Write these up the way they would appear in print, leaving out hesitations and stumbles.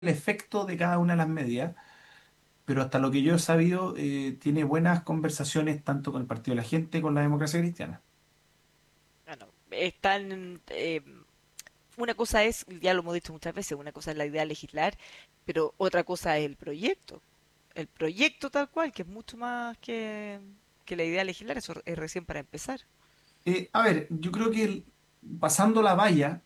el efecto de cada una de las medidas, pero hasta lo que yo he sabido, tiene buenas conversaciones tanto con el Partido de la Gente, con la Democracia Cristiana. Bueno, están, una cosa es, ya lo hemos dicho muchas veces, una cosa es la idea de legislar, pero otra cosa es el proyecto. El proyecto tal cual, que es mucho más que la idea de legislar, eso es recién para empezar. A ver, yo creo que pasando la valla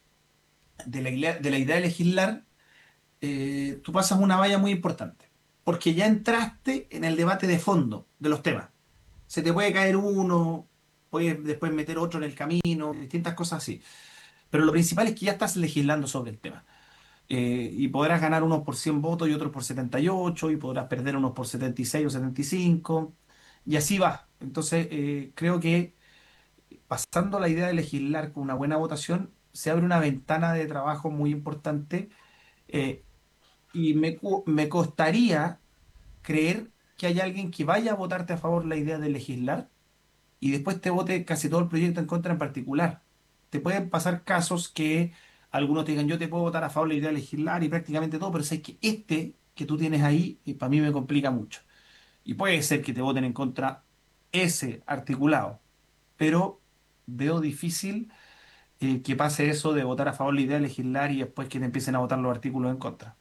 de la idea de legislar, tú pasas una valla muy importante, porque ya entraste en el debate de fondo de los temas. Se te puede caer uno, puedes después meter otro en el camino, distintas cosas así. Pero lo principal es que ya estás legislando sobre el tema. Y podrás ganar unos por 100 votos y otros por 78, y podrás perder unos por 76 o 75, y así va. Entonces, creo que pasando la idea de legislar con una buena votación, se abre una ventana de trabajo muy importante, eh, y me costaría creer que haya alguien que vaya a votarte a favor la idea de legislar y después te vote casi todo el proyecto en contra en particular. Te pueden pasar casos que algunos te digan, yo te puedo votar a favor de la idea de legislar y prácticamente todo, pero sé que este que tú tienes ahí, para mí me complica mucho. Y puede ser que te voten en contra ese articulado, pero veo difícil, que pase eso de votar a favor de la idea de legislar y después que te empiecen a votar los artículos en contra.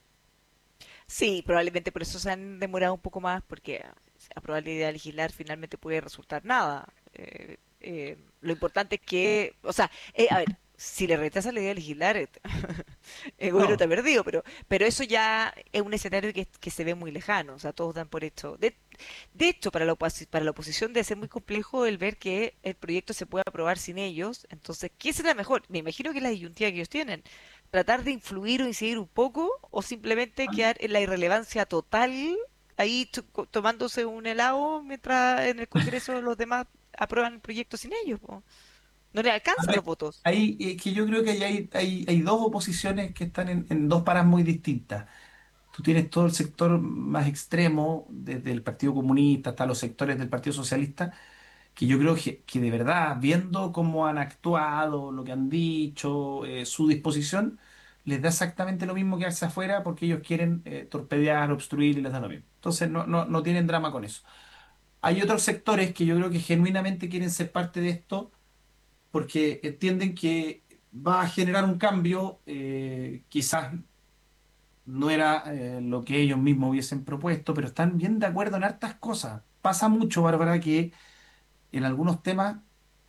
Sí, probablemente por eso se han demorado un poco más, porque aprobar la idea de legislar finalmente puede resultar nada. Lo importante es que, o sea, a ver, si le rechazan la idea de legislar, el gobierno No, está perdido, pero eso ya es un escenario que se ve muy lejano, o sea, todos dan por hecho. De hecho, para la oposición debe ser muy complejo el ver que el proyecto se puede aprobar sin ellos, entonces, ¿qué será mejor? Me imagino que es la disyuntiva que ellos tienen, tratar de influir o incidir un poco o simplemente quedar en la irrelevancia total ahí tomándose un helado mientras en el Congreso los demás aprueban el proyecto sin ellos, po. No le a alcanzan los ver, votos. ahí, que yo creo que hay dos oposiciones que están en dos paras muy distintas. Tú tienes todo el sector más extremo, desde el Partido Comunista hasta los sectores del Partido Socialista, que yo creo que de verdad, viendo cómo han actuado, lo que han dicho, su disposición, les da exactamente lo mismo quedarse afuera porque ellos quieren, torpedear, obstruir, y les da lo mismo. Entonces no tienen drama con eso. Hay otros sectores que yo creo que genuinamente quieren ser parte de esto porque entienden que va a generar un cambio, quizás no era, lo que ellos mismos hubiesen propuesto, pero están bien de acuerdo en hartas cosas. Pasa mucho, Bárbara, que en algunos temas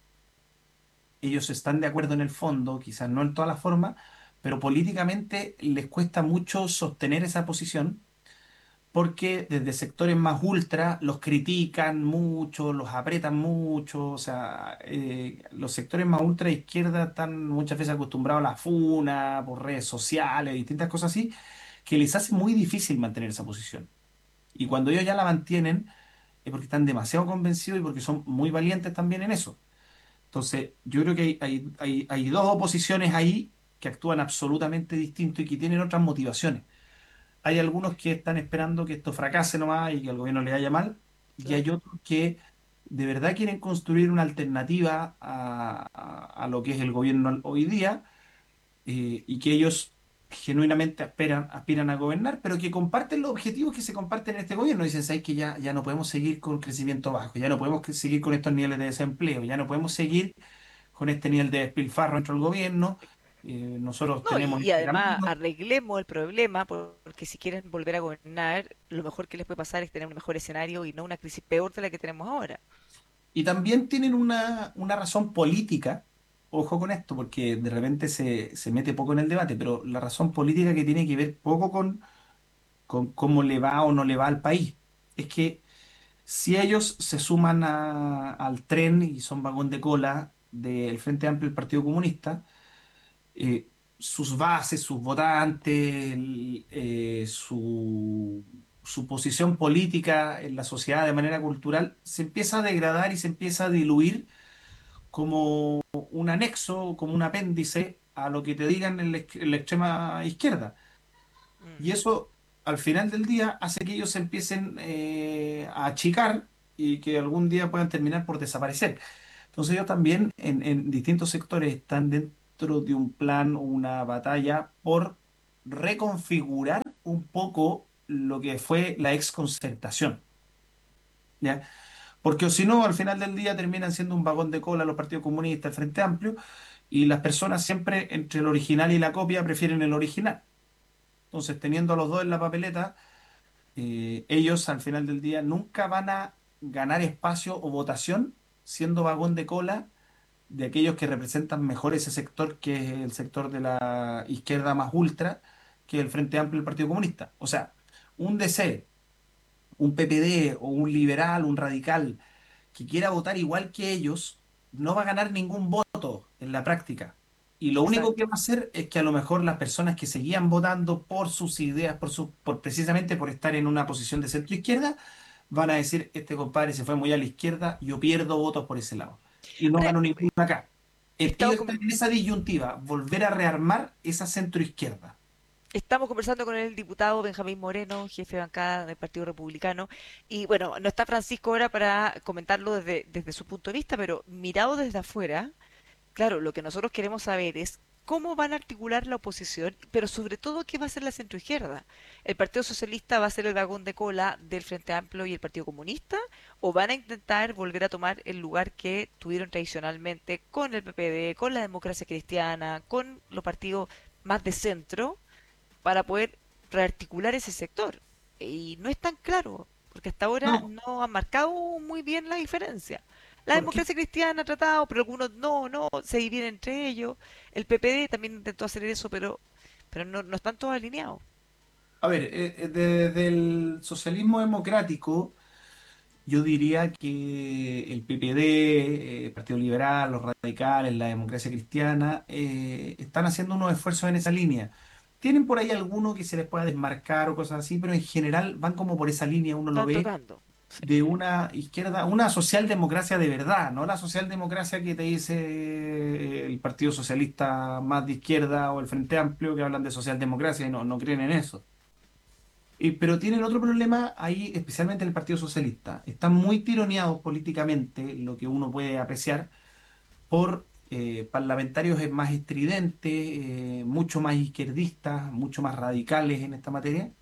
ellos están de acuerdo en el fondo, quizás no en todas las formas, pero políticamente les cuesta mucho sostener esa posición porque desde sectores más ultra los critican mucho, los aprietan mucho. O sea, los sectores más ultra de izquierda están muchas veces acostumbrados a la funa por redes sociales, distintas cosas así, que les hace muy difícil mantener esa posición. Y cuando ellos ya la mantienen, es porque están demasiado convencidos y porque son muy valientes también en eso. Entonces, yo creo que hay dos oposiciones ahí que actúan absolutamente distinto y que tienen otras motivaciones. Hay algunos que están esperando que esto fracase nomás y que al gobierno le vaya mal, y hay Claro. otros que de verdad quieren construir una alternativa a lo que es el gobierno hoy día, y que ellos genuinamente aspiran a gobernar, pero que comparten los objetivos que se comparten en este gobierno. Dicen, ¿sabes que ya no podemos seguir con crecimiento bajo, ya no podemos seguir con estos niveles de desempleo, ya no podemos seguir con este nivel de despilfarro dentro del gobierno? Nosotros No, tenemos y este además camino. arreglemos el problema, porque si quieren volver a gobernar, lo mejor que les puede pasar es tener un mejor escenario y no una crisis peor de la que tenemos ahora. Y también tienen una razón política, ojo con esto, porque de repente se mete poco en el debate, pero la razón política que tiene que ver poco con cómo le va o no le va al país. Es que si ellos se suman al tren y son vagón de cola del Frente Amplio del Partido Comunista, sus bases, sus votantes, su posición política en la sociedad de manera cultural se empieza a degradar y se empieza a diluir como un anexo, como un apéndice a lo que te digan en la extrema izquierda. Mm. Y eso, al final del día, hace que ellos se empiecen, a achicar y que algún día puedan terminar por desaparecer. Entonces ellos también en distintos sectores están dentro de un plan o una batalla por reconfigurar un poco lo que fue la exconcertación, ¿ya? Porque o si no, al final del día terminan siendo un vagón de cola los partidos comunistas, el Frente Amplio, y las personas siempre entre el original y la copia prefieren el original. Entonces, teniendo a los dos en la papeleta, ellos al final del día nunca van a ganar espacio o votación siendo vagón de cola de aquellos que representan mejor ese sector, que es el sector de la izquierda más ultra, que es el Frente Amplio del Partido Comunista. O sea, un DC, un PPD o un liberal, un radical que quiera votar igual que ellos, no va a ganar ningún voto en la práctica. Y lo único que va Exacto. a hacer es que a lo mejor las personas que seguían votando por sus ideas, por precisamente por estar en una posición de centro izquierda, van a decir, este compadre se fue muy a la izquierda, yo pierdo votos por ese lado. Y no Ahora, gano ninguno acá. estamos, Ellos com- están en esa disyuntiva, volver a rearmar esa centro izquierda. estamos conversando con el diputado Benjamín Moreno, jefe de bancada del Partido Republicano. Y bueno, no está Francisco ahora para comentarlo desde su punto de vista, pero mirado desde afuera, claro, lo que nosotros queremos saber es cómo van a articular la oposición, pero sobre todo qué va a hacer la centroizquierda. ¿El Partido Socialista va a ser el vagón de cola del Frente Amplio y el Partido Comunista? ¿O van a intentar volver a tomar el lugar que tuvieron tradicionalmente con el PPD, con la democracia cristiana, con los partidos más de centro, para poder rearticular ese sector? Y no es tan claro, porque hasta ahora No, no han marcado muy bien la diferencia. La porque, democracia cristiana ha tratado, pero algunos no, se dividen entre ellos. El PPD también intentó hacer eso, pero no están todos alineados. a ver, desde el socialismo democrático, yo diría que el PPD, Partido Liberal, los radicales, la democracia cristiana, están haciendo unos esfuerzos en esa línea. Tienen por ahí alguno que se les pueda desmarcar o cosas así, pero en general van como por esa línea, uno lo Están ve tratando. Sí. de una izquierda, una socialdemocracia de verdad, no la socialdemocracia que te dice el Partido Socialista más de izquierda o el Frente Amplio que hablan de socialdemocracia y no creen en eso. Pero tienen otro problema ahí, especialmente en el Partido Socialista. Están muy tironeados políticamente, lo que uno puede apreciar, por parlamentarios más estridentes, mucho más izquierdistas, mucho más radicales en esta materia.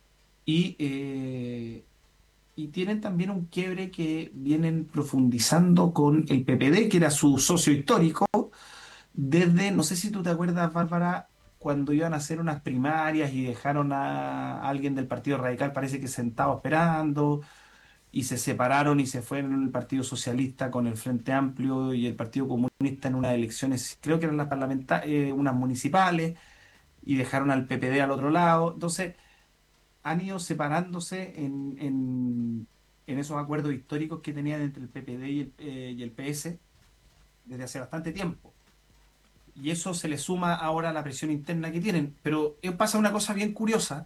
Y, eh, y tienen también un quiebre que vienen profundizando con el PPD, que era su socio histórico, desde, no sé si tú te acuerdas, Bárbara, cuando iban a hacer unas primarias y dejaron a alguien del Partido Radical, parece que sentado esperando, y se separaron y se fueron el Partido Socialista con el Frente Amplio y el Partido Comunista en unas elecciones, creo que eran las parlamentarias, unas municipales, y dejaron al PPD al otro lado. Entonces, han ido separándose en esos acuerdos históricos que tenían entre el PPD y el PS desde hace bastante tiempo. Y eso se le suma ahora a la presión interna que tienen. Pero pasa una cosa bien curiosa.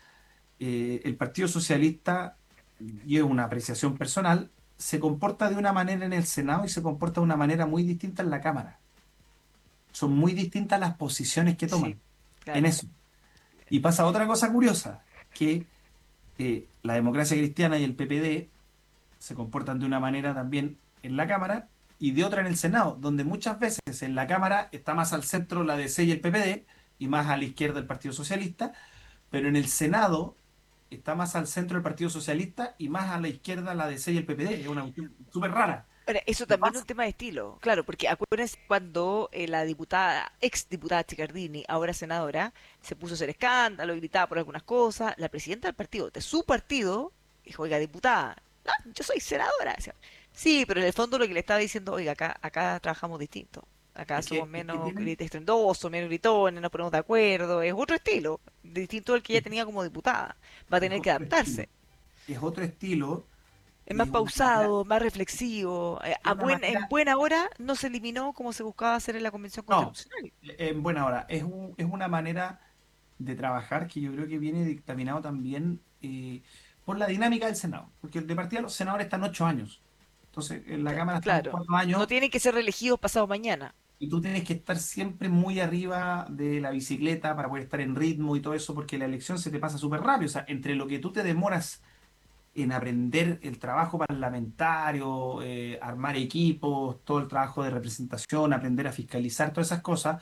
El Partido Socialista, y es una apreciación personal, se comporta de una manera en el Senado y se comporta de una manera muy distinta en la Cámara. Son muy distintas las posiciones que Sí, toman en claro. eso. Y pasa otra cosa curiosa, que la democracia cristiana y el PPD se comportan de una manera también en la Cámara y de otra en el Senado, donde muchas veces en la Cámara está más al centro la DC y el PPD y más a la izquierda el Partido Socialista, pero en el Senado está más al centro el Partido Socialista y más a la izquierda la DC y el PPD. Es una cuestión súper rara. Ahora, eso ¿Qué también es un pasa? tema de estilo, claro, porque acuérdense cuando la diputada, ex diputada Chicardini, ahora senadora, se puso a hacer escándalo, gritaba por algunas cosas, la presidenta del partido, de su partido, dijo, oiga, diputada, "Ah, yo soy senadora". Decía, sí, pero en el fondo lo que le estaba diciendo, oiga, acá trabajamos distinto, acá somos Es que menos tienen, estrendosos, menos gritones, nos ponemos de acuerdo, es otro estilo, distinto al que ella es, tenía como diputada, va a es tener que otro estilo. adaptarse. Es otro estilo Es y más es una manera, pausado, más reflexivo. una En manera, buena hora no se eliminó como se buscaba hacer en la Convención no, Constitucional. en buena hora. Es una manera de trabajar que yo creo que viene dictaminado también por la dinámica del Senado, porque de partida los senadores están 8 años, entonces en la Cámara estamos Claro, cuatro no años tienen que ser reelegidos pasado mañana. y tú tienes que estar siempre muy arriba de la bicicleta para poder estar en ritmo y todo eso, porque la elección se te pasa súper rápido, o sea, entre lo que tú te demoras en aprender el trabajo parlamentario, armar equipos, todo el trabajo de representación, aprender a fiscalizar, todas esas cosas,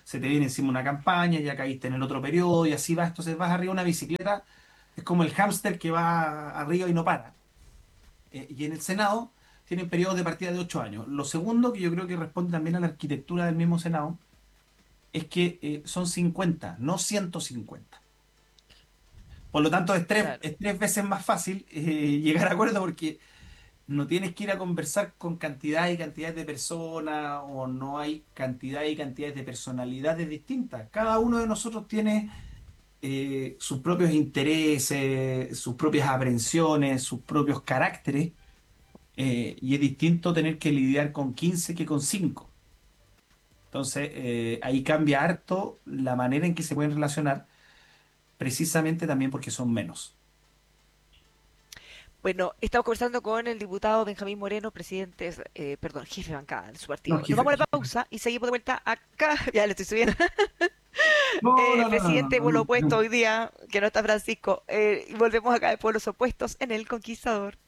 se te viene encima una campaña, ya caíste en el otro periodo y así vas. Entonces vas arriba de una bicicleta, es como el hámster que va arriba y no para. Y en el Senado tienen periodos de partida de 8 años. Lo segundo, que yo creo que responde también a la arquitectura del mismo Senado, es que son 50, no 150. Por lo tanto, Claro. es 3 veces más fácil llegar a acuerdo porque no tienes que ir a conversar con cantidad y cantidades de personas o no hay cantidad y cantidades de personalidades distintas. Cada uno de nosotros tiene sus propios intereses, sus propias aprensiones, sus propios caracteres, y es distinto tener que lidiar con 15 que con 5. Entonces, ahí cambia harto la manera en que se pueden relacionar, precisamente también porque son menos. Bueno, estamos conversando con el diputado Benjamín Moreno, presidente, perdón, jefe de bancada de su No, partido. Nos jefe. vamos a la pausa y seguimos de vuelta acá. Ya le estoy subiendo. No, no, no, no, Presidente no, por lo no, opuesto no. hoy día, que no está Francisco. Y volvemos acá de pueblos opuestos en El Conquistador.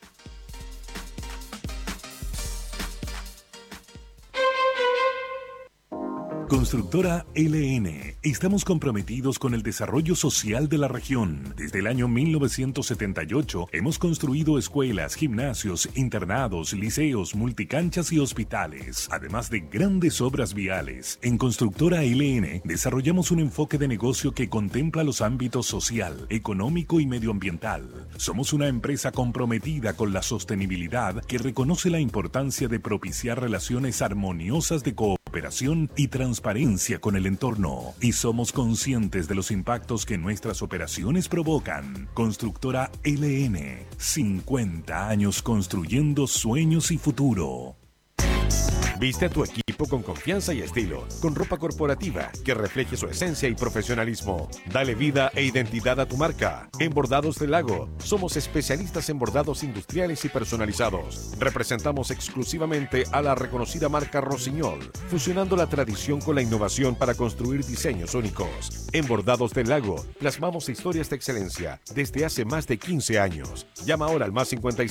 Constructora LN. Estamos comprometidos con el desarrollo social de la región. Desde el año 1978 hemos construido escuelas, gimnasios, internados, liceos, multicanchas y hospitales, además de grandes obras viales. En Constructora LN desarrollamos un enfoque de negocio que contempla los ámbitos social, económico y medioambiental. Somos una empresa comprometida con la sostenibilidad que reconoce la importancia de propiciar relaciones armoniosas de cooperación y transparencia con el entorno, y somos conscientes de los impactos que nuestras operaciones provocan. Constructora LN, 50 años construyendo sueños y futuro. Viste a tu equipo con confianza y estilo, con ropa corporativa que refleje su esencia y profesionalismo. Dale vida e identidad a tu marca. En Bordados del Lago, somos especialistas en bordados industriales y personalizados. Representamos exclusivamente a la reconocida marca Rossignol, fusionando la tradición con la innovación para construir diseños únicos. En Bordados del Lago, plasmamos historias de excelencia desde hace más de 15 años. Llama ahora al más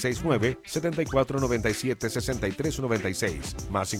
569-7497-6396, más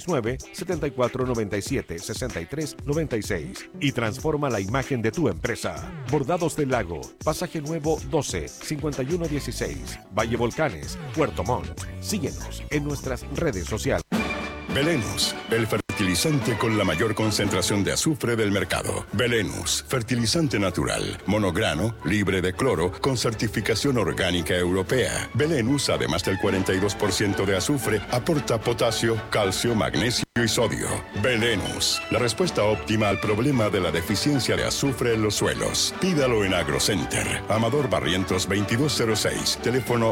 569-7497-6396 y transforma la imagen de tu empresa. Bordados del Lago, Pasaje Nuevo 12, 5116, Valle Volcanes, Puerto Montt. Síguenos en nuestras redes sociales. Belenus, el fertilizante con la mayor concentración de azufre del mercado. Belenus, fertilizante natural, monograno, libre de cloro, con certificación orgánica europea. Belenus, además del 42% de azufre, aporta potasio, calcio, magnesio y sodio. Belenus, la respuesta óptima al problema de la deficiencia de azufre en los suelos. Pídalo en AgroCenter. Amador Barrientos 2206, teléfono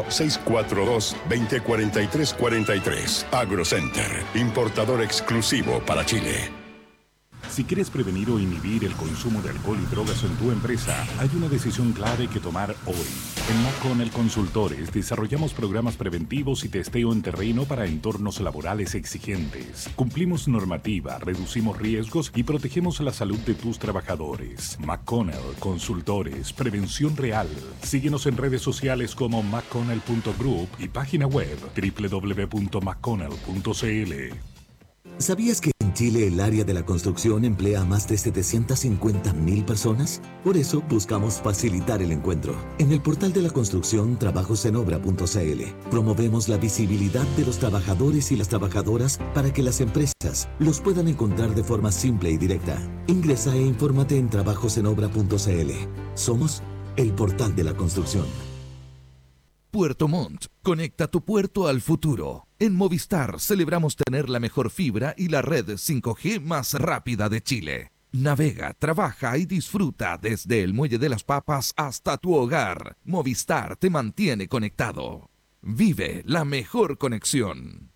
642-2043-43. AgroCenter, importador exclusivo para Chile. Si quieres prevenir o inhibir el consumo de alcohol y drogas en tu empresa, hay una decisión clave que tomar hoy. En McConnell Consultores desarrollamos programas preventivos y testeo en terreno para entornos laborales exigentes. Cumplimos normativa, reducimos riesgos y protegemos la salud de tus trabajadores. McConnell Consultores, prevención real. Síguenos en redes sociales como mcconnell.group y página web www.mcconnell.cl. ¿Sabías que en Chile el área de la construcción emplea a más de 750.000 personas? Por eso buscamos facilitar el encuentro. En el portal de la construcción trabajosenobra.cl promovemos la visibilidad de los trabajadores y las trabajadoras para que las empresas los puedan encontrar de forma simple y directa. Ingresa e infórmate en trabajosenobra.cl. Somos el portal de la construcción. Puerto Montt, conecta tu puerto al futuro. En Movistar celebramos tener la mejor fibra y la red 5G más rápida de Chile. Navega, trabaja y disfruta desde el Muelle de las Papas hasta tu hogar. Movistar te mantiene conectado. Vive la mejor conexión.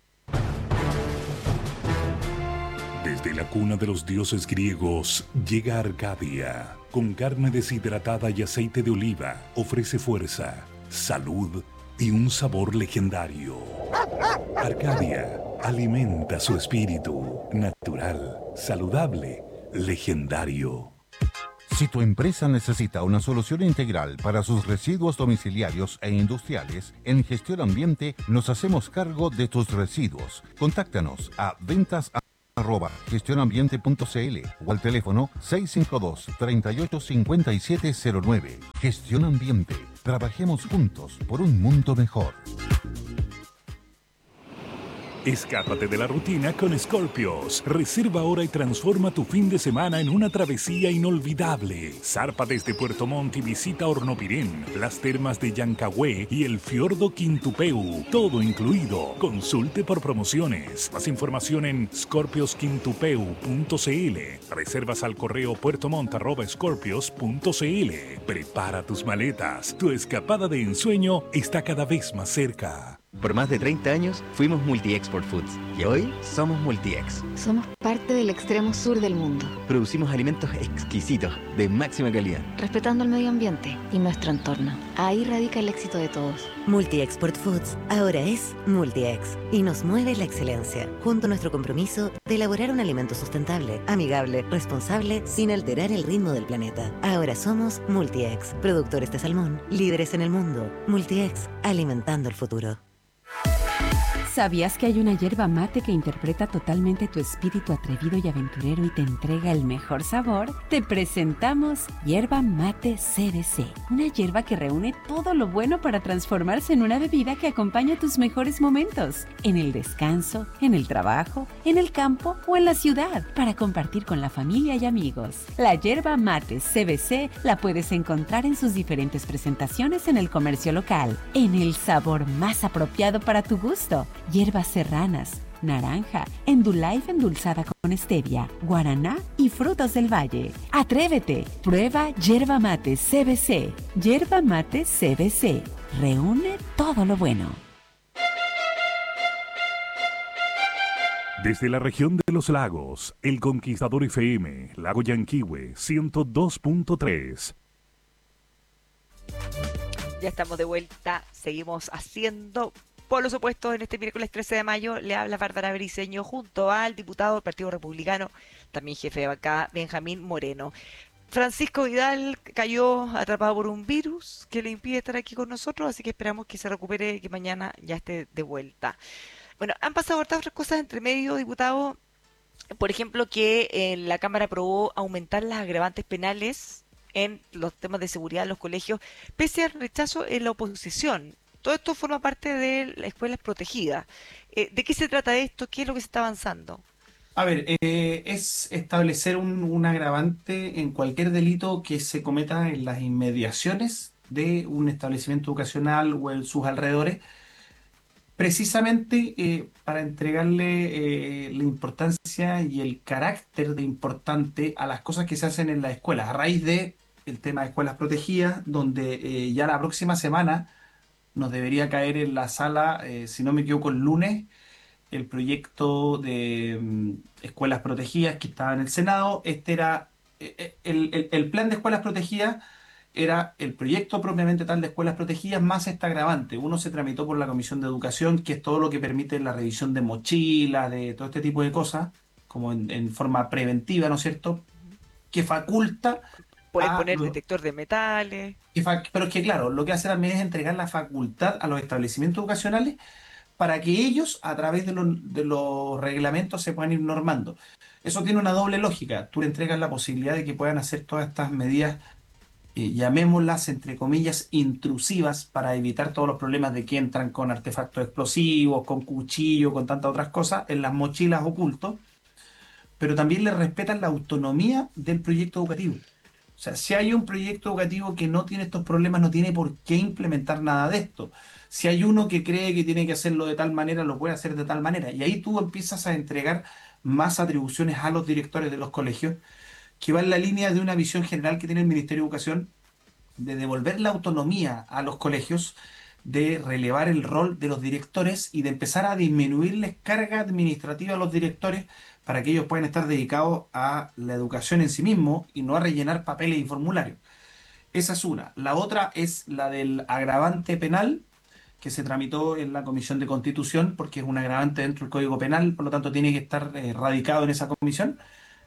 Desde la cuna de los dioses griegos llega Arcadia. Con carne deshidratada y aceite de oliva, ofrece fuerza, salud y un sabor legendario. Arcadia alimenta su espíritu, natural, saludable, legendario. Si tu empresa necesita una solución integral para sus residuos domiciliarios e industriales, en Gestión Ambiente nos hacemos cargo de tus residuos. Contáctanos a ventas gestionambiente.cl o al teléfono 652-385709. Gestión Ambiente. Trabajemos juntos por un mundo mejor. Escápate de la rutina con Scorpios. Reserva ahora y transforma tu fin de semana en una travesía inolvidable. Zarpa desde Puerto Montt y visita Hornopirén, las termas de Yancagüe y el fiordo Quintupeu. Todo incluido. Consulte por promociones. Más información en scorpiosquintupeu.cl. Reservas al correo puertomont@scorpios.cl. Prepara tus maletas. Tu escapada de ensueño está cada vez más cerca. Por más de 30 años fuimos Multi-Export Foods y hoy somos Multi-Ex. Somos parte del extremo sur del mundo, Producimos alimentos exquisitos, de máxima calidad. respetando el medio ambiente y nuestro entorno. Ahí radica el éxito de todos. Multi-Export Foods ahora es Multi-Ex y nos mueve la excelencia, junto a nuestro compromiso de elaborar un alimento sustentable, amigable, responsable, sin alterar el ritmo del planeta. Ahora somos Multi-Ex, productores de salmón, líderes en el mundo. Multi-Ex, alimentando el futuro. ¿Sabías que hay una yerba mate que interpreta totalmente tu espíritu atrevido y aventurero y te entrega el mejor sabor? Te presentamos Yerba Mate CBC, una yerba que reúne todo lo bueno para transformarse en una bebida que acompaña tus mejores momentos, en el descanso, en el trabajo, en el campo o en la ciudad, para compartir con la familia y amigos. La Yerba Mate CBC la puedes encontrar en sus diferentes presentaciones en el comercio local, en el sabor más apropiado para tu gusto. Hierbas serranas, naranja, Endullife endulzada con stevia, guaraná y frutos del valle. ¡Atrévete! Prueba Yerba Mate CBC. Yerba Mate CBC. Reúne todo lo bueno. Desde la región de los lagos, El Conquistador FM, Lago Yanquihue, 102.3. Ya estamos de vuelta, seguimos haciendo polos opuestos en este miércoles 13 de mayo. Le habla Bárbara Briceño junto al diputado del Partido Republicano, también jefe de bancada, Benjamín Moreno. Francisco Vidal cayó atrapado por un virus que le impide estar aquí con nosotros, así que esperamos que se recupere y que mañana ya esté de vuelta. Bueno, han pasado otras cosas entre medio, diputado. Por ejemplo, que la Cámara aprobó aumentar las agravantes penales en los temas de seguridad en los colegios, pese al rechazo en la oposición. Todo esto forma parte de las escuelas protegidas. ¿De qué se trata esto? ¿Qué es lo que se está avanzando? A ver, es establecer un agravante en cualquier delito que se cometa en las inmediaciones de un establecimiento educacional o en sus alrededores, precisamente para entregarle la importancia y el carácter de importante a las cosas que se hacen en las escuelas, a raíz de el tema de escuelas protegidas, donde ya la próxima semana nos debería caer en la sala, si no me equivoco, el lunes, el proyecto de escuelas protegidas que estaba en el Senado. Este era el plan de escuelas protegidas, era el proyecto propiamente tal de escuelas protegidas más esta agravante. Uno se tramitó por la Comisión de Educación, que es todo lo que permite la revisión de mochilas, de todo este tipo de cosas, como en forma preventiva, ¿no es cierto? Que faculta Pueden a poner los detector de metales. Pero es que, claro, lo que hace también es entregar la facultad a los establecimientos educacionales para que ellos, a través de los reglamentos, se puedan ir normando. Eso tiene una doble lógica. Tú le entregas la posibilidad de que puedan hacer todas estas medidas, llamémoslas, entre comillas, intrusivas, para evitar todos los problemas de que entran con artefactos explosivos, con cuchillo, con tantas otras cosas, en las mochilas ocultos, pero también le respetan la autonomía del proyecto educativo. O sea, si hay un proyecto educativo que no tiene estos problemas, no tiene por qué implementar nada de esto. Si hay uno que cree que tiene que hacerlo de tal manera, lo puede hacer de tal manera. Y ahí tú empiezas a entregar más atribuciones a los directores de los colegios, que va en la línea de una visión general que tiene el Ministerio de Educación, de devolver la autonomía a los colegios, de relevar el rol de los directores y de empezar a disminuirles carga administrativa a los directores para que ellos puedan estar dedicados a la educación en sí mismo y no a rellenar papeles y formularios. Esa es una. La otra es la del agravante penal, que se tramitó en la Comisión de Constitución, porque es un agravante dentro del Código Penal, por lo tanto tiene que estar radicado en esa comisión.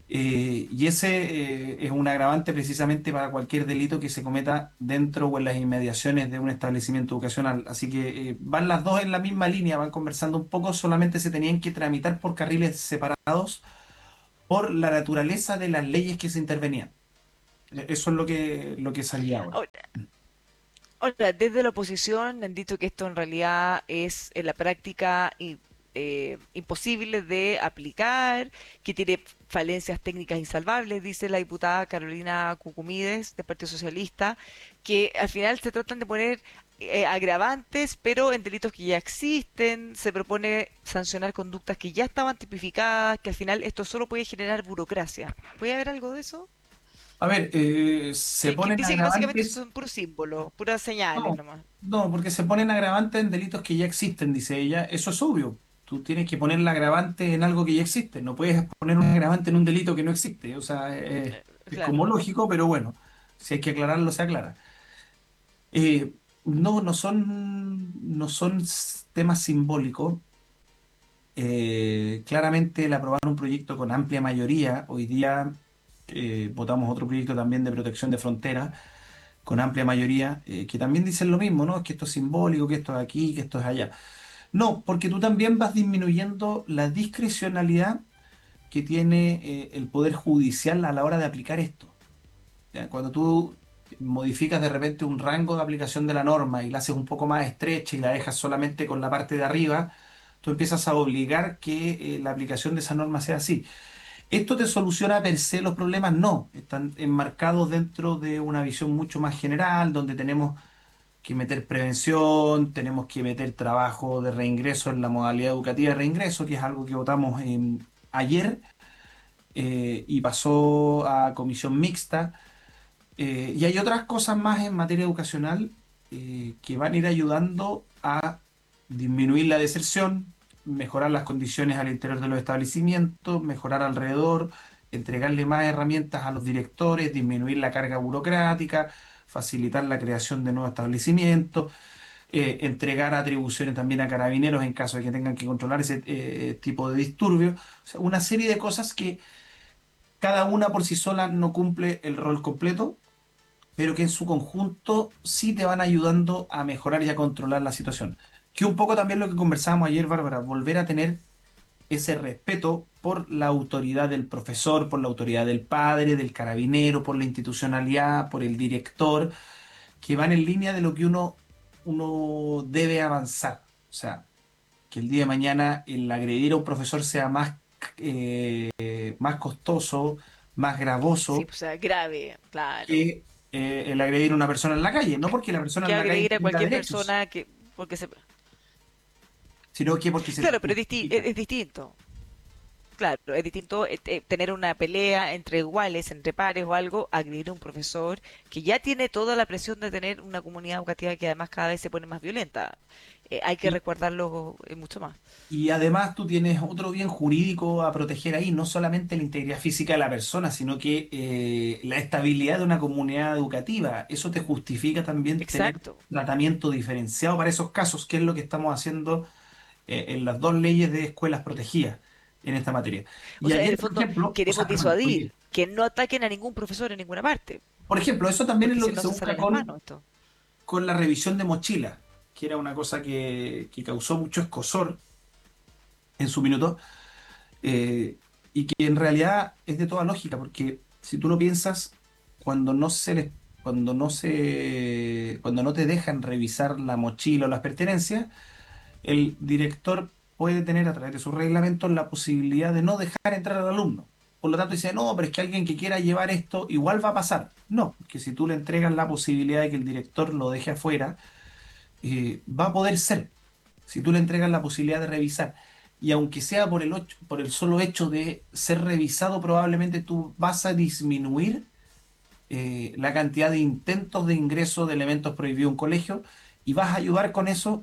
Y ese es un agravante precisamente para cualquier delito que se cometa dentro o en las inmediaciones de un establecimiento educacional. Así que van las dos en la misma línea, van conversando un poco, solamente se tenían que tramitar por carriles separados por la naturaleza de las leyes que se intervenían. Eso es lo que salía ahora. Ahora, ahora, desde la oposición han dicho que esto en realidad es en la práctica imposible de aplicar, que tiene falencias técnicas insalvables, dice la diputada Carolina Cucumides del Partido Socialista, que al final se tratan de poner agravantes, pero en delitos que ya existen, se propone sancionar conductas que ya estaban tipificadas, que al final esto solo puede generar burocracia. ¿Puede haber algo de eso? A ver, se Que ponen dice que básicamente agravantes. son puros símbolos, puras señales No, nomás. no, porque se ponen agravantes en delitos que ya existen, dice ella. Eso es obvio. Tú tienes que poner la agravante en algo que ya existe. No puedes poner un agravante en un delito que no existe. O sea, es como Claro. lógico, pero bueno, si hay que aclararlo, se aclara. Eh, no, no son temas simbólicos. Claramente el aprobar un proyecto con amplia mayoría, hoy día votamos otro proyecto también de protección de fronteras con amplia mayoría, que también dicen lo mismo, ¿no? Es que esto es simbólico, que esto es aquí, que esto es allá. No, porque tú también vas disminuyendo la discrecionalidad que tiene el Poder Judicial a la hora de aplicar esto. ¿Ya? Cuando tú modificas de repente un rango de aplicación de la norma y la haces un poco más estrecha y la dejas solamente con la parte de arriba, tú empiezas a obligar que la aplicación de esa norma sea así. ¿Esto te soluciona per se los problemas? No, están enmarcados dentro de una visión mucho más general, donde tenemos que meter prevención, tenemos que meter trabajo de reingreso en la modalidad educativa de reingreso, que es algo que votamos ayer y pasó a comisión mixta. Y hay otras cosas más en materia educacional que van a ir ayudando a disminuir la deserción, mejorar las condiciones al interior de los establecimientos, mejorar alrededor, entregarle más herramientas a los directores, disminuir la carga burocrática, facilitar la creación de nuevos establecimientos, entregar atribuciones también a carabineros en caso de que tengan que controlar ese tipo de disturbios. O sea, una serie de cosas que cada una por sí sola no cumple el rol completo, pero que en su conjunto sí te van ayudando a mejorar y a controlar la situación. Que un poco también lo que conversábamos ayer, Bárbara, volver a tener ese respeto por la autoridad del profesor, por la autoridad del padre, del carabinero, por la institucionalidad, por el director, que van en línea de lo que uno debe avanzar. O sea, que el día de mañana el agredir a un profesor sea más costoso, más Sí, gravoso pues, o sea, grave, claro. que el agredir a una persona en la calle. No porque la persona Que en la calle agredir a tenga cualquier derechos, persona que, porque se, sino que porque se le claro, pero justifica. es distinto. Claro, es distinto tener una pelea entre iguales, entre pares o algo, agredir a un profesor que ya tiene toda la presión de tener una comunidad educativa que además cada vez se pone más violenta. Hay que Y, recordarlo mucho más. y además tú tienes otro bien jurídico a proteger ahí, no solamente la integridad física de la persona, sino que la estabilidad de una comunidad educativa. Eso te justifica también tener Exacto. tratamiento diferenciado para esos casos, que es lo que estamos haciendo en las dos leyes de escuelas protegidas en esta materia. O Y sea, en ayer, el por fondo ejemplo, o queremos sea, perdón, disuadir oye, que no ataquen a ningún profesor en ninguna parte, por ejemplo, eso también es porque lo si que no se se sale busca las manos esto. con la revisión de mochilas, que era una cosa que causó mucho escozor en su minuto, eh, y que en realidad es de toda lógica, porque si tú lo piensas, cuando no se les, cuando no te dejan revisar la mochila o las pertenencias, el director puede tener a través de sus reglamentos la posibilidad de no dejar entrar al alumno. Por lo tanto, dice, no, pero es que alguien que quiera llevar esto igual va a pasar. No, porque si tú le entregas la posibilidad de que el director lo deje afuera, va a poder ser. Si tú le entregas la posibilidad de revisar. Y aunque sea por el solo hecho de ser revisado, probablemente tú vas a disminuir la cantidad de intentos de ingreso de elementos prohibidos en un colegio y vas a ayudar con eso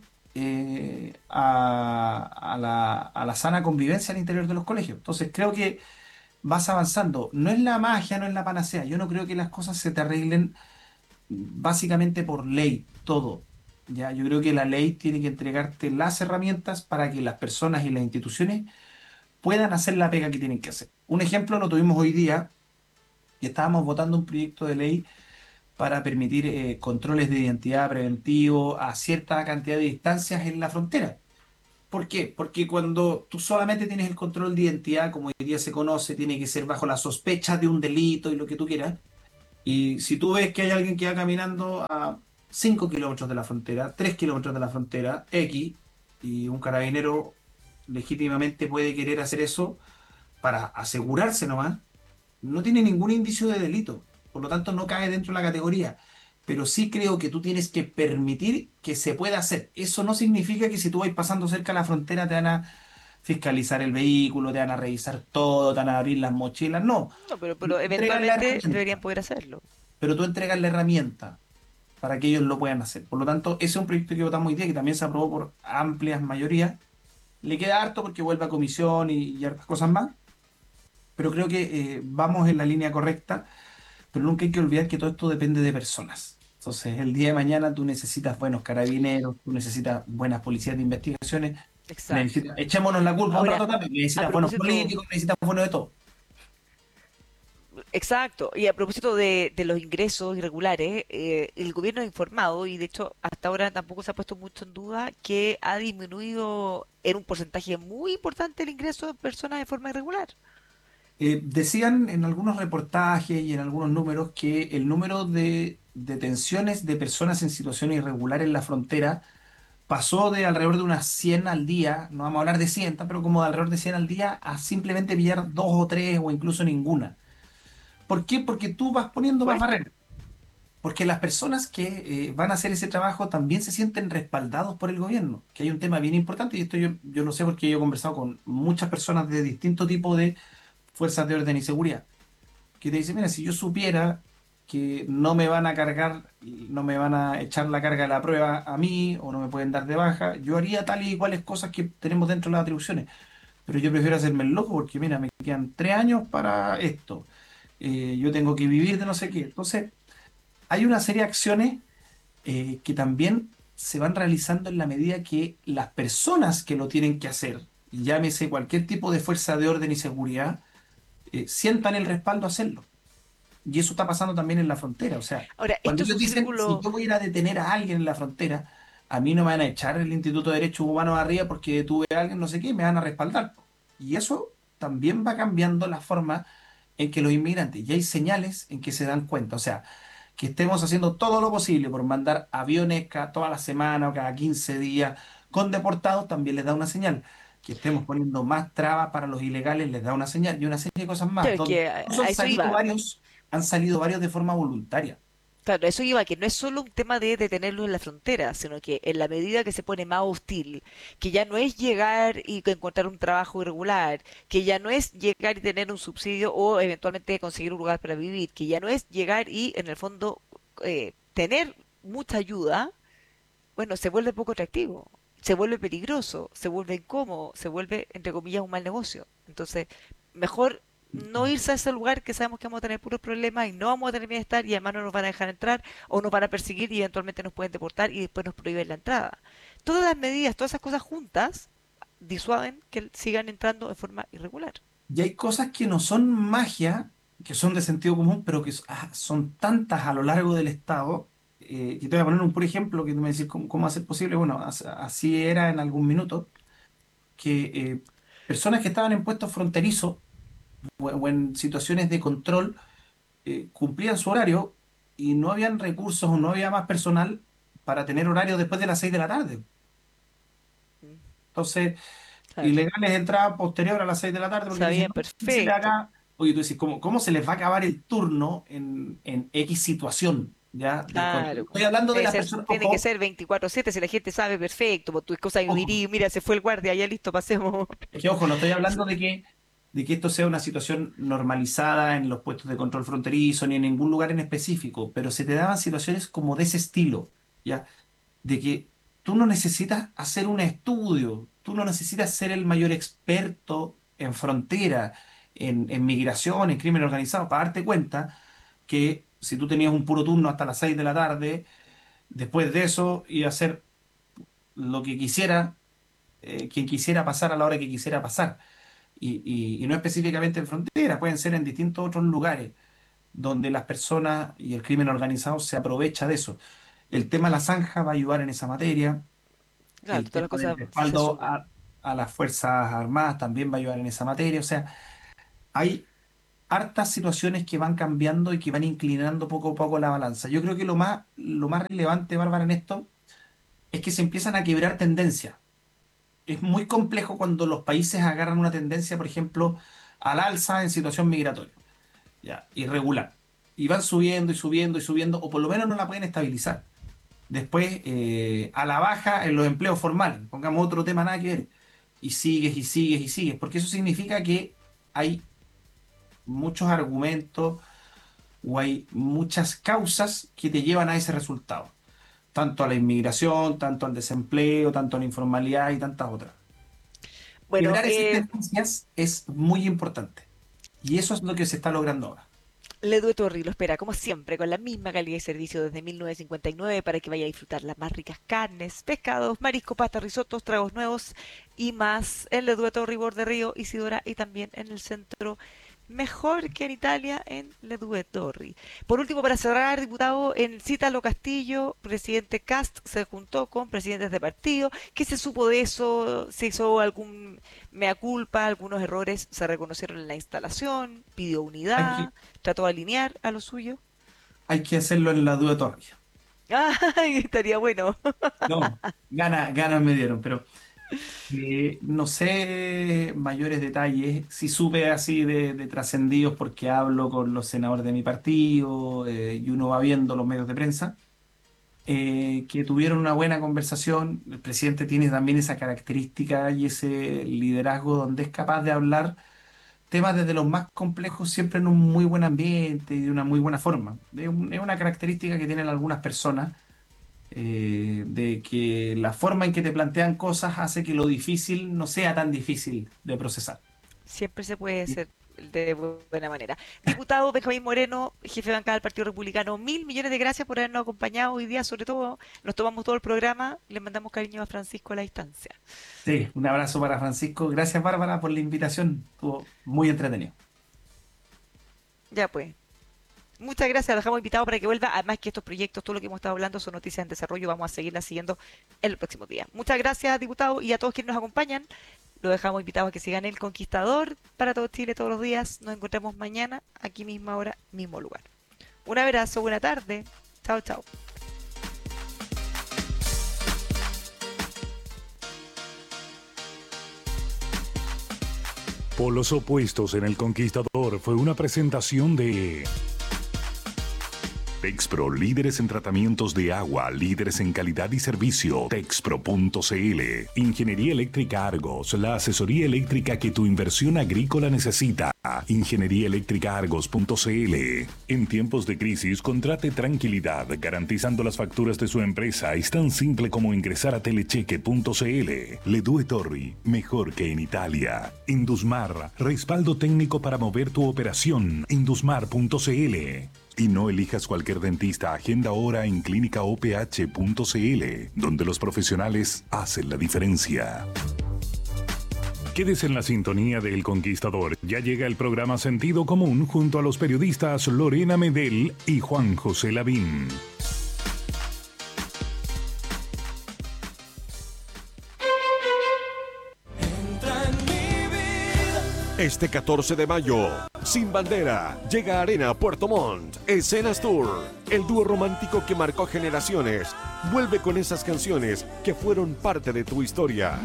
a la sana convivencia al interior de los colegios. Entonces creo que vas avanzando. No es la magia, no es la panacea. Yo no creo que las cosas se te arreglen básicamente por ley, todo. Ya, yo creo que la ley tiene que entregarte las herramientas para que las personas y las instituciones puedan hacer la pega que tienen que hacer. Un ejemplo lo tuvimos hoy día, y estábamos votando un proyecto de ley para permitir controles de identidad preventivo a cierta cantidad de distancias en la frontera. ¿Por qué? Porque cuando tú solamente tienes el control de identidad, como hoy día se conoce, tiene que ser bajo la sospecha de un delito y lo que tú quieras. Y si tú ves que hay alguien que va caminando a 5 kilómetros de la frontera, 3 kilómetros de la frontera, X, y un carabinero legítimamente puede querer hacer eso para asegurarse nomás, no tiene ningún indicio de delito. Por lo tanto, no cae dentro de la categoría. Pero sí creo que tú tienes que permitir que se pueda hacer. Eso no significa que si tú vas pasando cerca de la frontera te van a fiscalizar el vehículo, te van a revisar todo, te van a abrir las mochilas. No. No, pero Entregan la eventualmente deberían herramienta, poder hacerlo. pero tú entregas la herramienta para que ellos lo puedan hacer. Por lo tanto, ese es un proyecto que votamos hoy día, que también se aprobó por amplias mayorías. Le queda harto porque vuelve a comisión y hartas cosas más, pero creo que vamos en la línea correcta, pero nunca hay que olvidar que todo esto depende de personas. Entonces, el día de mañana tú necesitas buenos carabineros, tú necesitas buenas policías de investigaciones, Exacto. echémonos la culpa un Ahora, rato también, a necesitas buenos propósito, políticos, necesitas buenos de todo. exacto, y a propósito de los ingresos irregulares, el gobierno ha informado, y de hecho hasta ahora tampoco se ha puesto mucho en duda, que ha disminuido en un porcentaje muy importante el ingreso de personas de forma irregular. Decían en algunos reportajes y en algunos números que el número de detenciones de personas en situación irregular en la frontera pasó de alrededor de unas 100 al día, no vamos a hablar de 100, pero como de alrededor de 100 al día, a simplemente pillar dos o tres o incluso ninguna. ¿Por qué? Porque tú vas poniendo más Fuerte. barreras. Porque las personas que van a hacer ese trabajo también se sienten respaldados por el gobierno, que hay un tema bien importante, y esto yo lo sé porque yo he conversado con muchas personas de distinto tipo de fuerzas de orden y seguridad, que te dicen, mira, si yo supiera que no me van a cargar, no me van a echar la carga de la prueba a mí o no me pueden dar de baja, yo haría tal y cuales cosas que tenemos dentro de las atribuciones. Pero yo prefiero hacerme el loco porque, mira, me quedan 3 años para esto. Yo tengo que vivir de no sé qué. Entonces, hay una serie de acciones que también se van realizando en la medida que las personas que lo tienen que hacer, llámese cualquier tipo de fuerza de orden y seguridad, sientan el respaldo a hacerlo. Y eso está pasando también en la frontera. O sea, Ahora, cuando esto es ellos un dicen, si círculo, yo voy a ir a detener a alguien en la frontera, a mí no me van a echar el Instituto de Derechos Humanos arriba porque detuve a alguien, no sé qué, me van a respaldar. Y eso también va cambiando la forma en que los inmigrantes, y hay señales en que se dan cuenta. O sea, que estemos haciendo todo lo posible por mandar aviones cada, toda la semana o cada 15 días con deportados, también les da una señal. Que estemos poniendo más trabas para los ilegales les da una señal y una serie de cosas más. claro, es Donde que incluso a eso iba. han salido varios de forma voluntaria. Claro, eso iba, que no es solo un tema de detenerlos en la frontera, sino que en la medida que se pone más hostil, que ya no es llegar y encontrar un trabajo irregular, que ya no es llegar y tener un subsidio o eventualmente conseguir un lugar para vivir, que ya no es llegar y en el fondo tener mucha ayuda, bueno, se vuelve poco atractivo, se vuelve peligroso, se vuelve incómodo, se vuelve, entre comillas, un mal negocio. Entonces, mejor no irse a ese lugar que sabemos que vamos a tener puros problemas y no vamos a tener bienestar y además no nos van a dejar entrar o nos van a perseguir y eventualmente nos pueden deportar y después nos prohíben la entrada. Todas las medidas, todas esas cosas juntas disuaden que sigan entrando de forma irregular. Y hay cosas que no son magia, que son de sentido común, pero que son tantas a lo largo del Estado, que te voy a poner un por ejemplo, que tú me decís cómo hacer posible. Bueno, así era en algún minuto, que personas que estaban en puestos fronterizos o en situaciones de control cumplían su horario y no habían recursos o no había más personal para tener horario después de las 6 de la tarde. Mm, Entonces, claro, ilegales entraban posterior a las 6 de la tarde porque dicen, sabían no, se le perfecto. haga. Oye, tú dices, ¿cómo se les va a acabar el turno en X situación? ¿Ya? Claro. Estoy hablando de Debe las ser, personas, tiene que ojo, ser 24/7 si la gente sabe perfecto, por tus cosas ojo, diría, mira, se fue el guardia, ya listo, pasemos. es que ojo, no estoy hablando de que esto sea una situación normalizada en los puestos de control fronterizo ni en ningún lugar en específico, pero se te daban situaciones como de ese estilo, ¿ya? De que tú no necesitas hacer un estudio, tú no necesitas ser el mayor experto en frontera, en migración, en crimen organizado, para darte cuenta que si tú tenías un puro turno hasta las 6 de la tarde, después de eso iba a hacer lo que quisiera, quien quisiera pasar a la hora que quisiera pasar. y no específicamente en fronteras, pueden ser en distintos otros lugares donde las personas y el crimen organizado se aprovecha de eso. El tema de la zanja va a ayudar en esa materia. Claro, El todas las tema del cosas se respaldo suman. a las Fuerzas Armadas también va a ayudar en esa materia. O sea, hay hartas situaciones que van cambiando y que van inclinando poco a poco la balanza. Yo creo que lo más relevante, Bárbara, en esto es que se empiezan a quebrar tendencias. Es muy complejo cuando los países agarran una tendencia, por ejemplo, al alza en situación migratoria, ya, irregular, y van subiendo y subiendo y subiendo, o por lo menos no la pueden estabilizar. Después, a la baja en los empleos formales, pongamos otro tema nada que ver, y sigues y sigues y sigues, porque eso significa que hay muchos argumentos o hay muchas causas que te llevan a ese resultado, tanto a la inmigración, tanto al desempleo, tanto a la informalidad y tantas otras. Bueno, Quebrar esas tendencias es muy importante y eso es lo que se está logrando ahora. Leduc Torri lo espera, como siempre, con la misma calidad y servicio desde 1959 para que vaya a disfrutar las más ricas carnes, pescados, marisco, pasta, risotos, tragos nuevos y más en Leduc Torri, Borde Río, Isidora y también en el centro, mejor que en Italia, en Leduc Torri. Por último, para cerrar, diputado, en Cítalo Castillo, presidente Cast se juntó con presidentes de partido. ¿Qué se supo de eso? ¿Se hizo algún mea culpa? ¿Algunos errores se reconocieron en la instalación? ¿Pidió Hay que, unidad? ¿Trató de alinear a lo suyo? hay que hacerlo en la duda todavía. ¡Ay, estaría bueno! No, ganas me dieron, pero no sé mayores detalles. Sí supe así de trascendidos porque hablo con los senadores de mi partido y uno va viendo los medios de prensa, que tuvieron una buena conversación. El presidente tiene también esa característica y ese liderazgo donde es capaz de hablar temas desde los más complejos siempre en un muy buen ambiente y de una muy buena forma. Es una característica que tienen algunas personas, de que la forma en que te plantean cosas hace que lo difícil no sea tan difícil de procesar. Siempre se puede ser de buena manera. Diputado Benjamín Moreno, jefe de bancada del Partido Republicano, 1.000 millones de gracias por habernos acompañado hoy día. Sobre todo, nos tomamos todo el programa. Le mandamos cariño a Francisco a la distancia. Sí, un abrazo para Francisco. Gracias, Bárbara, por la invitación. Estuvo muy entretenido. Ya pues. Muchas gracias, lo dejamos invitado para que vuelva. Además que estos proyectos, todo lo que hemos estado hablando, son noticias en desarrollo. Vamos a seguirlas siguiendo en el próximo día. Muchas gracias, diputado, y a todos quienes nos acompañan. Lo dejamos invitados a que sigan El Conquistador para todo Chile todos los días. Nos encontramos mañana, aquí misma hora, mismo lugar. Un abrazo, buena tarde. Chao, chao. Polos opuestos en El Conquistador fue una presentación de Texpro, líderes en tratamientos de agua, líderes en calidad y servicio. Texpro.cl. Ingeniería Eléctrica Argos, la asesoría eléctrica que tu inversión agrícola necesita. Ingeniería-eléctrica-argos.cl. En tiempos de crisis, contrate tranquilidad, garantizando las facturas de su empresa. Es tan simple como ingresar a telecheque.cl. Leduc Torri, mejor que en Italia. Indusmar, respaldo técnico para mover tu operación. Indusmar.cl. Y no elijas cualquier dentista, agenda ahora en clínicaoph.cl, donde los profesionales hacen la diferencia. Quédese en la sintonía de El Conquistador. Ya llega el programa Sentido Común junto a los periodistas Lorena Medel y Juan José Lavín. Este 14 de mayo, Sin Bandera, llega a Arena Puerto Montt, Escenas Tour. El dúo romántico que marcó generaciones vuelve con esas canciones que fueron parte de tu historia.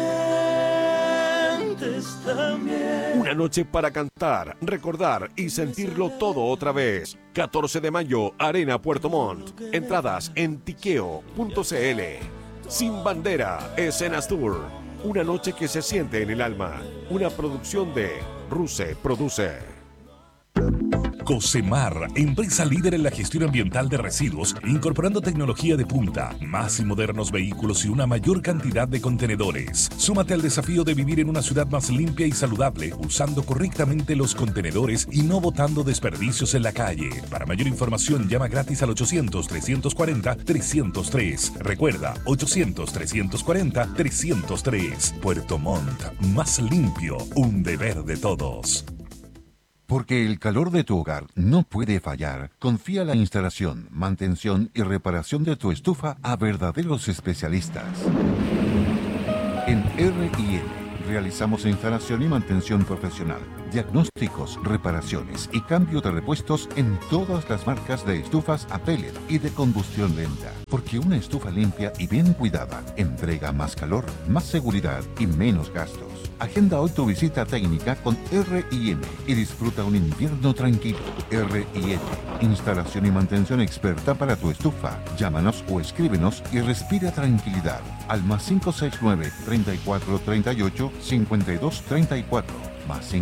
Una noche para cantar, recordar y sentirlo todo otra vez. 14 de mayo, Arena Puerto Montt. Entradas en tiqueo.cl. Sin Bandera, Escenas Tour. Una noche que se siente en el alma. Una producción de Ruse Produce. Cosemar, empresa líder en la gestión ambiental de residuos, incorporando tecnología de punta, más y modernos vehículos y una mayor cantidad de contenedores. Súmate al desafío de vivir en una ciudad más limpia y saludable, usando correctamente los contenedores y no botando desperdicios en la calle. Para mayor información, llama gratis al 800-340-303. Recuerda, 800-340-303. Puerto Montt, más limpio, un deber de todos. Porque el calor de tu hogar no puede fallar, confía la instalación, mantención y reparación de tu estufa a verdaderos especialistas. En R&N realizamos instalación y mantención profesional, diagnósticos, reparaciones y cambio de repuestos en todas las marcas de estufas a pellet y de combustión lenta. Porque una estufa limpia y bien cuidada entrega más calor, más seguridad y menos gastos. Agenda hoy tu visita técnica con R&N y disfruta un invierno tranquilo. R&N, instalación y mantención experta para tu estufa. Llámanos o escríbenos y respira tranquilidad al más 569-3438-5234. Más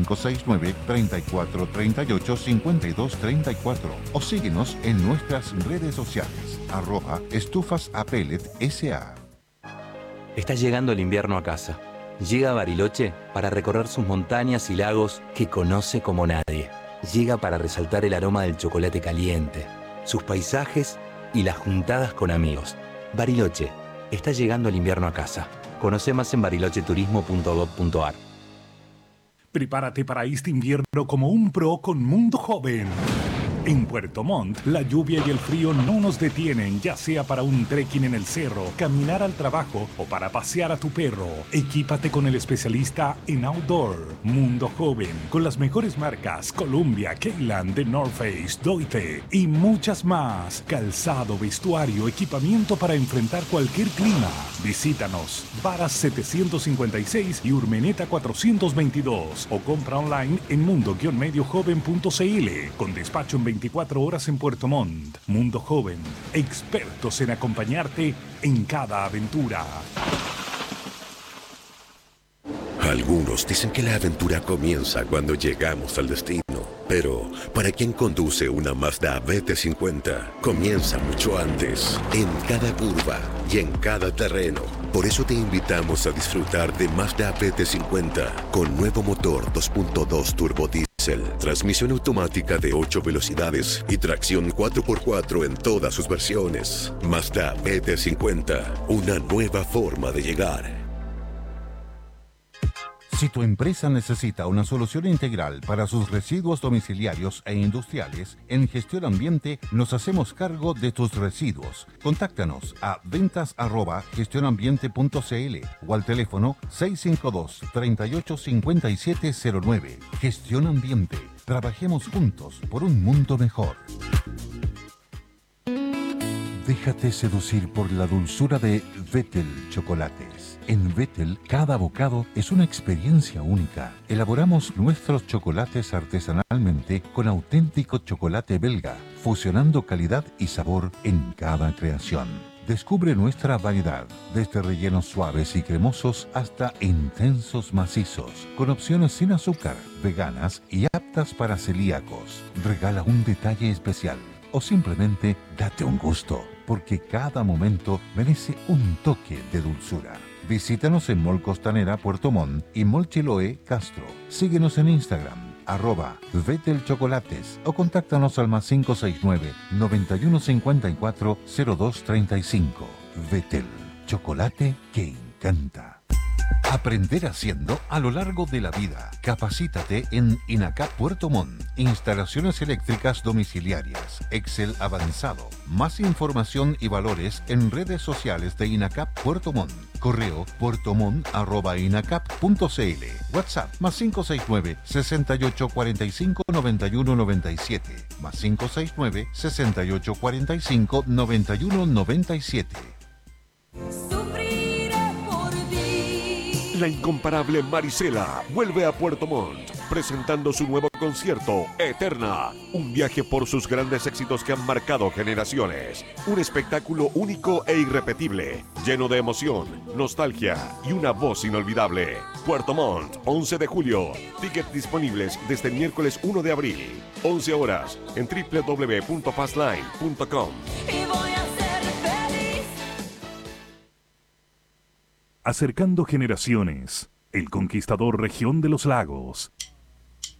569-3438-5234 o síguenos en nuestras redes sociales @estufasapellet.sa. Está llegando el invierno a casa. Llega a Bariloche para recorrer sus montañas y lagos que conoce como nadie. Llega para resaltar el aroma del chocolate caliente, sus paisajes y las juntadas con amigos. Bariloche, está llegando el invierno a casa. Conoce más en barilocheturismo.gov.ar. Prepárate para este invierno como un pro con Mundo Joven. En Puerto Montt, la lluvia y el frío no nos detienen, ya sea para un trekking en el cerro, caminar al trabajo o para pasear a tu perro. Equípate con el especialista en outdoor, Mundo Joven, con las mejores marcas Columbia, Keyland, The North Face, Doite y muchas más. Calzado, vestuario, equipamiento para enfrentar cualquier clima. Visítanos, Varas 756 y Urmeneta 422 o compra online en mundo-mediojoven.cl con despacho en 24 horas en Puerto Montt. Mundo Joven, expertos en acompañarte en cada aventura. Algunos dicen que la aventura comienza cuando llegamos al destino. Pero para quien conduce una Mazda BT50, comienza mucho antes, en cada curva y en cada terreno. Por eso te invitamos a disfrutar de Mazda BT50 con nuevo motor 2.2 turbo diesel, transmisión automática de 8 velocidades y tracción 4x4 en todas sus versiones. Mazda BT50, una nueva forma de llegar. Si tu empresa necesita una solución integral para sus residuos domiciliarios e industriales, en Gestión Ambiente nos hacemos cargo de tus residuos. Contáctanos a ventas@gestionambiente.cl o al teléfono 652-385709. Gestión Ambiente. Trabajemos juntos por un mundo mejor. Déjate seducir por la dulzura de Vettel Chocolates. En Vettel, cada bocado es una experiencia única. Elaboramos nuestros chocolates artesanalmente con auténtico chocolate belga, fusionando calidad y sabor en cada creación. Descubre nuestra variedad, desde rellenos suaves y cremosos hasta intensos macizos, con opciones sin azúcar, veganas y aptas para celíacos. Regala un detalle especial o simplemente date un gusto, porque cada momento merece un toque de dulzura. Visítanos en Mall Costanera Puerto Montt y Mall Chiloé Castro. Síguenos en Instagram, @VettelChocolates o contáctanos al más 569-9154-0235. Vettel, chocolate que encanta. Aprender haciendo a lo largo de la vida. Capacítate en INACAP Puerto Montt. Instalaciones eléctricas domiciliarias. Excel avanzado. Más información y valores en redes sociales de INACAP Puerto Montt. Correo puertomont@inacap.cl. WhatsApp más 569-6845-9197. Más 569-6845-9197. La incomparable Marisela vuelve a Puerto Montt, presentando su nuevo concierto, Eterna. Un viaje por sus grandes éxitos que han marcado generaciones. Un espectáculo único e irrepetible, lleno de emoción, nostalgia y una voz inolvidable. Puerto Montt, 11 de julio. Tickets disponibles desde el miércoles 1 de abril. 11 horas en www.fastline.com. Acercando generaciones. El Conquistador Región de los Lagos.